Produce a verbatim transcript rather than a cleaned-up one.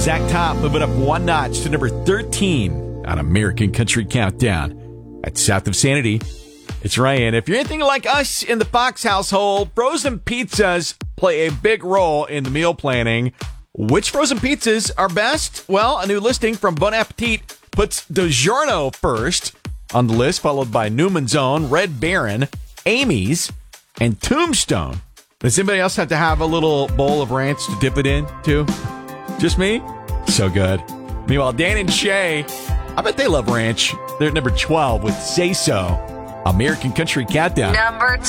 Zach Top moving up one notch to number thirteen on American Country Countdown. At South of Sanity, it's Ryan. If you're anything like us in the Fox household, frozen pizzas play a big role in the meal planning. Which frozen pizzas are best? Well, a new listing from Bon Appetit puts DiGiorno first on the list, followed by Newman's Own, Red Baron, Amy's, and Tombstone. Does anybody else have to have a little bowl of ranch to dip it in, too? Just me? So good. Meanwhile, Dan and Shay, I bet they love ranch. They're at number twelve with Say So. American Country Countdown. Number